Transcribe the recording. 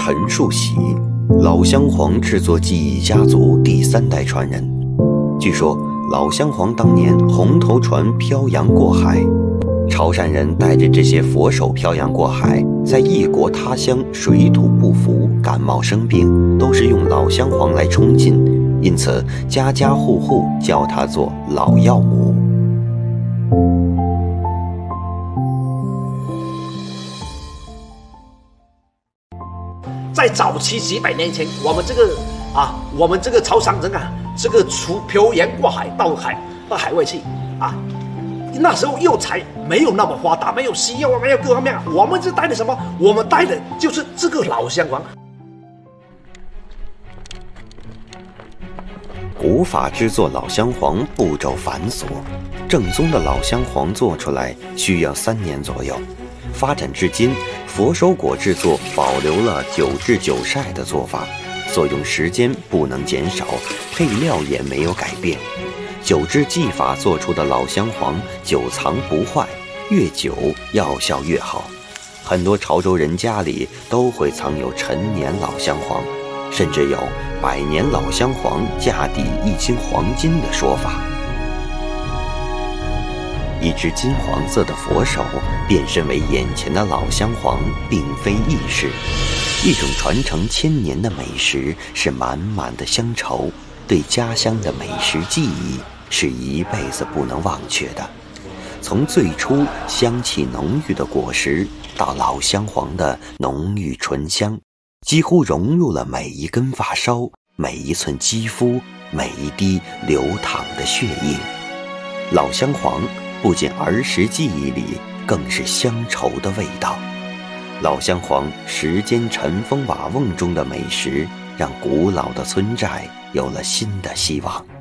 陈树喜，老香黄制作技艺家族第3代传人。据说老香黄当年红头船漂洋过海，潮汕人带着这些佛手漂洋过海，在异国他乡水土不服，感冒生病，都是用老香黄来冲劲，因此家家户户叫它做老药母。 在早期几百年前，我们这个潮汕人啊，这个漂洋过海到海外去啊，那时候药材没有那么发达，没有西药，没有各方面，我们是带的什么？我们带的就是这个老香黄。 古法制作老香黄步骤繁琐，正宗的老香黄做出来需要3年左右。发展至今，佛手果制作保留了9制9晒的做法，所用时间不能减少，配料也没有改变。9制技法做出的老香黄久藏不坏，越久药效越好。很多潮州人家里都会藏有陈年老香黄，甚至有100年老香黄价抵1斤黄金的说法。一只金黄色的佛手变身为眼前的老香黄，并非易事。一种传承1000年的美食，是满满的乡愁，对家乡的美食记忆是一辈子不能忘却的。从最初香气浓郁的果实，到老香黄的浓郁醇香，几乎融入了每一根发梢，每一寸肌肤，每一滴流淌的血液。老香黄不仅儿时记忆里，更是乡愁的味道。老香黄时间尘封瓦瓮中的美食，让古老的村寨有了新的希望。